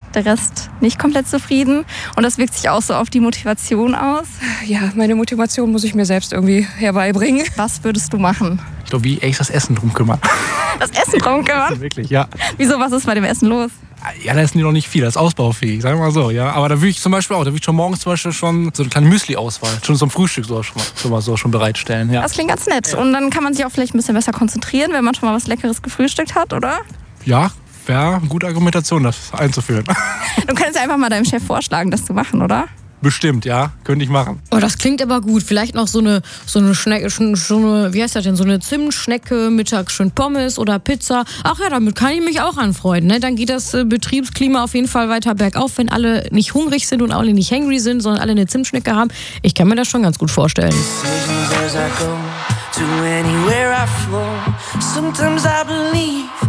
der Rest nicht komplett zufrieden. Und das wirkt sich auch so auf die Motivation aus. Ja, meine Motivation muss ich mir selbst irgendwie herbeibringen. Was würdest du machen? Ich glaube, wie echt das Essen drum kümmern. Das Essen drum kümmern? Wirklich, ja. Wieso, was ist bei dem Essen los? Ja, da ist noch nicht viel, das ist ausbaufähig, sagen wir mal so, ja. Aber da würde ich zum Beispiel auch, da würde ich schon morgens zum Beispiel schon so eine kleine Müsli-Auswahl, schon zum Frühstück schon bereitstellen, ja. Das klingt ganz nett. Und dann kann man sich auch vielleicht ein bisschen besser konzentrieren, wenn man schon mal was Leckeres gefrühstückt hat, oder? Ja, wäre eine gute Argumentation, das einzuführen. Du könntest ja einfach mal deinem Chef vorschlagen, das zu machen, oder? Bestimmt, ja, könnte ich machen. Oh, das klingt aber gut. Vielleicht noch so eine Schnecke, wie heißt das denn? So eine Zimtschnecke, mittags schön Pommes oder Pizza. Ach ja, damit kann ich mich auch anfreunden. Ne? Dann geht das Betriebsklima auf jeden Fall weiter bergauf, wenn alle nicht hungrig sind und alle nicht hangry sind, sondern alle eine Zimtschnecke haben. Ich kann mir das schon ganz gut vorstellen.